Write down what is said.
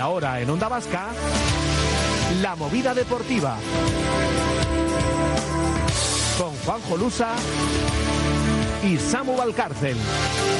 ahora en Onda Vasca, La Movida Deportiva. Con Juanjo Lusa y Samu Valcárcel.